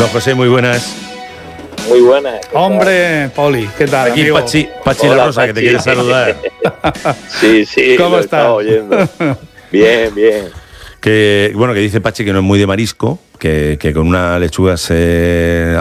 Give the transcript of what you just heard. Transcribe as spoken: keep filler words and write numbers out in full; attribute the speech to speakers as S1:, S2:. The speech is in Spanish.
S1: Don José, muy buenas.
S2: Muy buenas.
S3: Hombre, Poli, ¿qué tal,
S1: Aquí
S3: amigo?
S1: Pachi, Pachi
S2: Hola,
S1: La Rosa,
S2: Pachi.
S1: que te quiere saludar.
S2: Sí, sí,
S3: ¿Cómo
S2: lo
S3: estás?
S2: estaba oyendo. Bien, bien.
S1: Que, bueno, que dice Pachi que no es muy de marisco, que, que con una lechuga se